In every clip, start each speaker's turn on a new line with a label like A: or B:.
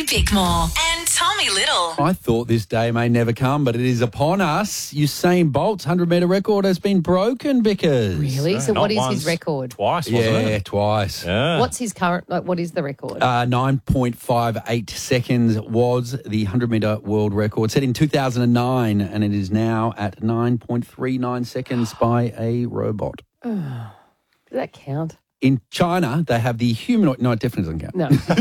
A: Carrie Bickmore and Tommy Little.
B: I thought this day may never come, but it is upon us. Usain Bolt's 100-metre record has been broken, Vickers.
C: Really? So
D: Not
C: what is
D: once,
C: his record?
D: Twice, wasn't
B: Yeah,
D: it?
B: twice.
D: Yeah.
C: What's his current, what is the record?
B: 9.58 seconds was the 100-metre world record, set in 2009, and it is now at 9.39 seconds by a robot.
C: Does that count?
B: In China, they have the humanoid... No, it definitely doesn't count.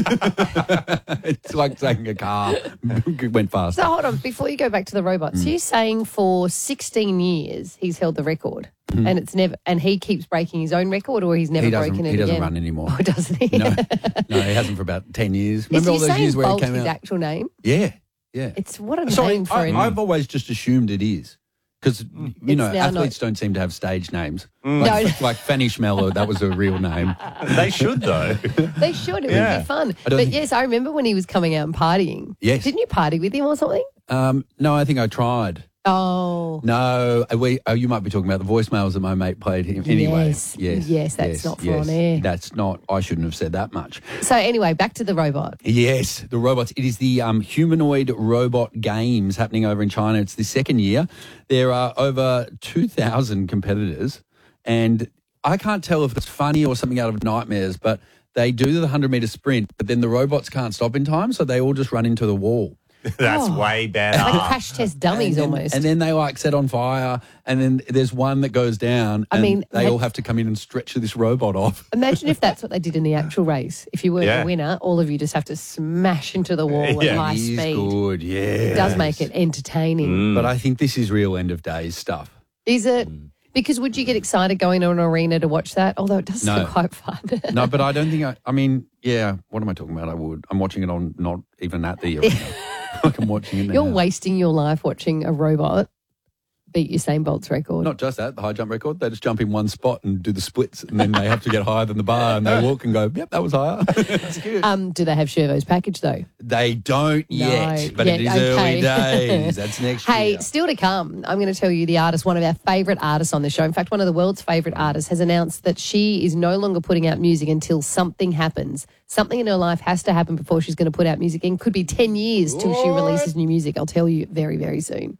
C: No.
B: It's like saying a car went fast.
C: So hold on, before you go back to the robots, you're saying for 16 years he's held the record and it's never, and he keeps breaking his own record, or he's never broken it
B: He doesn't
C: again?
B: run anymore.
C: Oh, doesn't he?
B: No, he hasn't for about 10 years.
C: Is
B: Remember all those years
C: Usain
B: where he
C: Bolt
B: came
C: his
B: out?
C: actual name?
B: Yeah.
C: It's what a
B: Sorry,
C: name for him.
B: I've always just assumed it is. Because, you know,
C: now
B: athletes don't seem to have stage names.
C: No.
B: Like Fanny Schmeller, that was a real name.
D: They should, though.
C: They should. It would
D: Yeah.
C: be fun.
B: don't
C: But
B: think-
C: yes, I remember when he was coming out and partying.
B: Yes.
C: Didn't you party with him or something?
B: No, I think I tried.
C: Oh.
B: No, you might be talking about the voicemails that my mate played him. Anyway,
C: Yes, that's not for on air.
B: That's not, I shouldn't have said that much.
C: So anyway, back to the robot.
B: Yes, the robots. It is the humanoid robot games happening over in China. It's the second year. There are over 2,000 competitors, and I can't tell if it's funny or something out of nightmares, but they do the 100-metre sprint, but then the robots can't stop in time, so they all just run into the wall.
D: That's way better.
C: Like crash test dummies almost.
B: And then they like set on fire, and then there's one that goes down, and they all have to come in and stretch this robot off.
C: Imagine if that's what they did in the actual race. If you weren't
D: Yeah.
C: the winner, all of you just have to smash into the wall at high
B: It is
C: speed.
B: good, yeah.
C: It does make it entertaining.
B: But I think this is real end of days stuff.
C: Is it? Because would you get excited going to an arena to watch that? Although it does
B: No.
C: sound quite fun.
B: No, but I don't think I mean, yeah, what am I talking about? I would. I'm watching it on not even at the arena. Like I'm watching it now.
C: You're wasting your life watching a robot beat Usain Bolt's record.
B: Not just that, the high jump record. They just jump in one spot and do the splits, and then they have to get higher than the bar, and they walk and go, yep, that was higher. It's cute.
C: Do they have Shervo's package though?
B: They don't yet,
C: No,
B: but it is
C: yet, okay.
B: early days. That's next
C: Hey,
B: year.
C: still to come, I'm going to tell you the artist, one of our favourite artists on the show. In fact, one of the world's favourite artists has announced that she is no longer putting out music until something happens. Something in her life has to happen before she's going to put out music. And could be 10 years till she releases new music. I'll tell you very, very soon.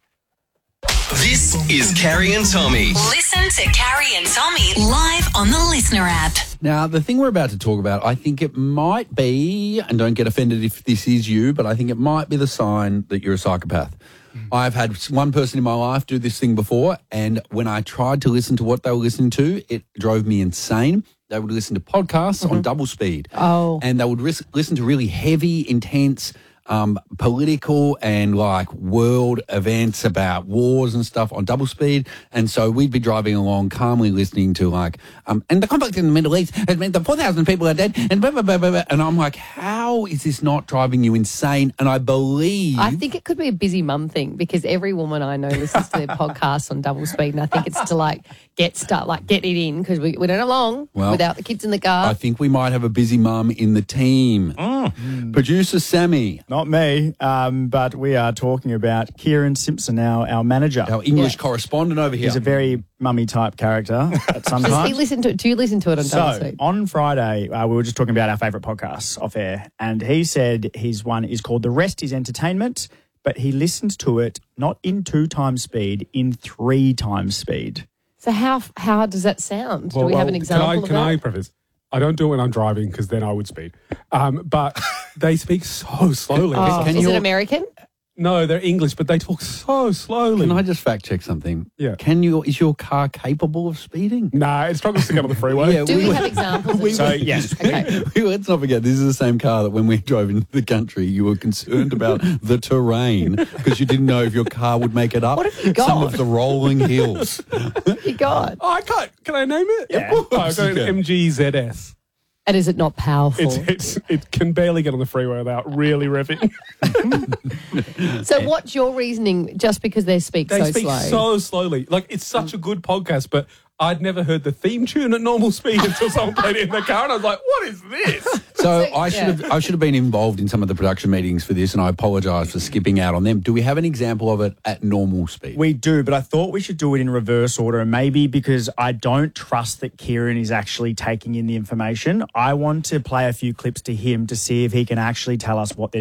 E: This is Carrie and Tommy.
A: Listen to Carrie and Tommy live on the Listener app.
B: Now, the thing we're about to talk about, I think it might be, and don't get offended if this is you, but I think it might be the sign that you're a psychopath. I've had one person in my life do this thing before, and when I tried to listen to what they were listening to, it drove me insane. They would listen to podcasts on double speed.
C: Oh.
B: And they would listen to really heavy, intense, political and like world events about wars and stuff on double speed. And so we'd be driving along calmly listening to like, and the conflict in the Middle East has meant that 4,000 people are dead and blah, blah, blah, blah, blah. And I'm like, how is this not driving you insane? And I believe...
C: I think it could be a busy mum thing because every woman I know listens to their podcasts on double speed, and I think it's to like get it in because we don't have long without the kids in the car.
B: I think we might have a busy mum in the team. Producer Sammy.
F: Not me, but we are talking about Kieran Simpson, our manager.
B: Our English correspondent over here.
F: He's a very mummy type character at some
C: Does he
F: times.
C: listen to it? Do you listen to it on double
F: So
C: speed?
F: on Friday, we were just talking about our favourite podcasts off air, and he said his one is called The Rest is Entertainment, but he listens to it not in 2 times speed, in 3 times speed.
C: So how does that sound? Do we have an example
G: Can
C: of
G: I
C: that?
G: preface? I don't do it when I'm driving because then I would speed. But they speak so slowly.
C: Oh, is it American?
G: No, they're English, but they talk so slowly.
B: Can I just fact check something?
G: Yeah.
B: Is your car capable of speeding?
G: Nah, it struggles to get on the freeway.
B: Yeah,
C: Do we have examples? of
F: So,
C: that?
F: yes.
C: Okay.
B: Let's not forget, this is the same car that when we drove into the country, you were concerned about the terrain because you didn't know if your car would make it up
C: What have you got?
B: some of the rolling hills.
C: You God.
G: Oh, I can't. Can I name it?
F: Yeah.
G: Oh, I've got an MG ZS.
C: And is it not powerful?
G: It can barely get on the freeway without really revving.
C: So what's your reasoning just because they speak
G: They
C: so
G: speak
C: slow?
G: so slowly. Like, it's such a good podcast, but I'd never heard the theme tune at normal speed until someone played it in the car, and I was like, what is this?
B: So I should have been involved in some of the production meetings for this, and I apologise for skipping out on them. Do we have an example of it at normal speed?
F: We do, but I thought we should do it in reverse order, and maybe because I don't trust that Kieran is actually taking in the information, I want to play a few clips to him to see if he can actually tell us what they're